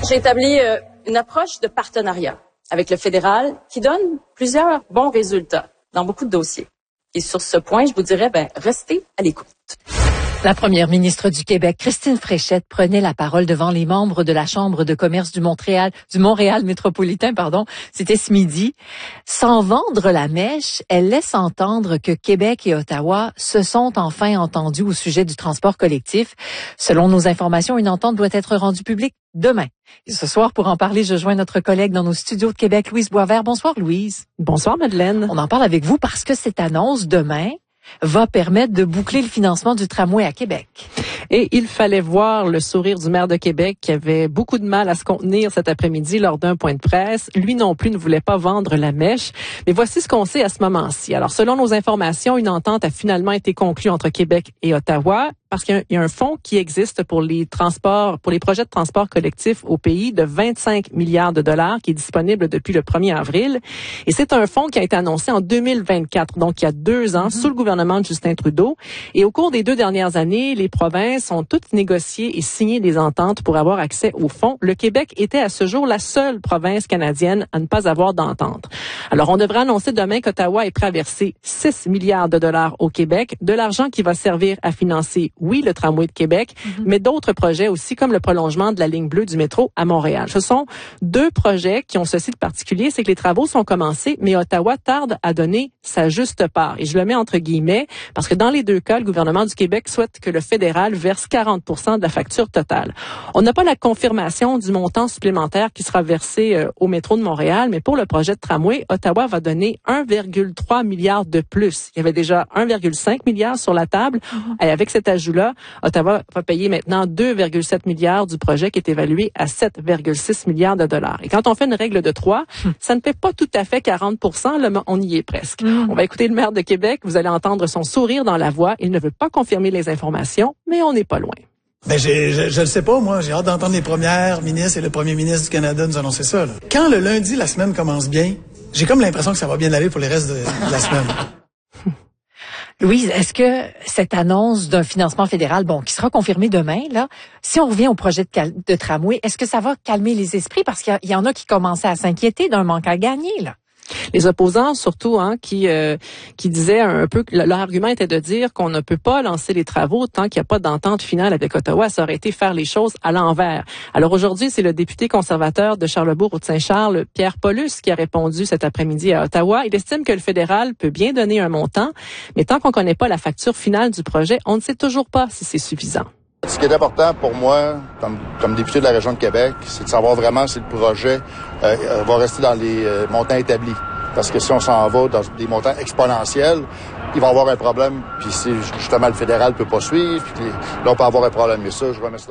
J'ai établi une approche de partenariat avec le fédéral qui donne plusieurs bons résultats dans beaucoup de dossiers. Et sur ce point, je vous dirais, restez à l'écoute. La première ministre du Québec, Christine Fréchette, prenait la parole devant les membres de la Chambre de commerce du Montréal métropolitain, C'était ce midi. Sans vendre la mèche, elle laisse entendre que Québec et Ottawa se sont enfin entendus au sujet du transport collectif. Selon nos informations, une entente doit être rendue publique demain. Et ce soir, pour en parler, je joins notre collègue dans nos studios de Québec, Louise Boisvert. Bonsoir, Louise. Bonsoir, Madeleine. On en parle avec vous parce que cette annonce demain va permettre de boucler le financement du tramway à Québec. Et il fallait voir le sourire du maire de Québec qui avait beaucoup de mal à se contenir cet après-midi lors d'un point de presse. Lui non plus ne voulait pas vendre la mèche. Mais voici ce qu'on sait à ce moment-ci. Alors, selon nos informations, une entente a finalement été conclue entre Québec et Ottawa parce qu'il y a un fonds qui existe pour les projets de transport collectif au pays de 25 milliards de dollars qui est disponible depuis le 1er avril. Et c'est un fonds qui a été annoncé en 2024, donc il y a 2 ans, sous le gouvernement de Justin Trudeau. Et au cours des 2 dernières années, les provinces ont toutes négocié et signé des ententes pour avoir accès au fonds. Le Québec était à ce jour la seule province canadienne à ne pas avoir d'entente. Alors, on devrait annoncer demain qu'Ottawa est prêt à verser 6 milliards de dollars au Québec, de l'argent qui va servir à financer oui, le tramway de Québec, mais d'autres projets aussi, comme le prolongement de la ligne bleue du métro à Montréal. Ce sont 2 projets qui ont ceci de particulier, c'est que les travaux sont commencés, mais Ottawa tarde à donner sa juste part. Et je le mets entre guillemets, parce que dans les 2 cas, le gouvernement du Québec souhaite que le fédéral verse 40% de la facture totale. On n'a pas la confirmation du montant supplémentaire qui sera versé au métro de Montréal, mais pour le projet de tramway, Ottawa va donner 1,3 milliard de plus. Il y avait déjà 1,5 milliard sur la table. Et avec cet ajout-là, Ottawa va payer maintenant 2,7 milliards du projet qui est évalué à 7,6 milliards de dollars. Et quand on fait une règle de 3, ça ne fait pas tout à fait 40%, là, mais on y est presque. On va écouter le maire de Québec. Vous allez entendre son sourire dans la voix. Il ne veut pas confirmer les informations, mais on n'est pas loin. Je le sais pas, moi. J'ai hâte d'entendre les premières ministres et le premier ministre du Canada nous annoncer ça, là. Quand le lundi, la semaine commence bien, j'ai comme l'impression que ça va bien aller pour les restes de la semaine. Louise, est-ce que cette annonce d'un financement fédéral, qui sera confirmé demain, là, si on revient au projet de tramway, est-ce que ça va calmer les esprits? Parce qu'il y en a qui commençaient à s'inquiéter d'un manque à gagner, là. Les opposants, surtout, qui disaient un peu que leur argument était de dire qu'on ne peut pas lancer les travaux tant qu'il n'y a pas d'entente finale avec Ottawa. Ça aurait été faire les choses à l'envers. Alors aujourd'hui, c'est le député conservateur de Charlebourg-Haute-Saint-Charles, Pierre Paulus, qui a répondu cet après-midi à Ottawa. Il estime que le fédéral peut bien donner un montant, mais tant qu'on ne connaît pas la facture finale du projet, on ne sait toujours pas si c'est suffisant. Ce qui est important pour moi, comme député de la région de Québec, c'est de savoir vraiment si le projet va rester dans les montants établis. Parce que si on s'en va dans des montants exponentiels, il va y avoir un problème. Puis si justement le fédéral peut pas suivre, puis là on peut avoir un problème. Mais ça, je remets ça.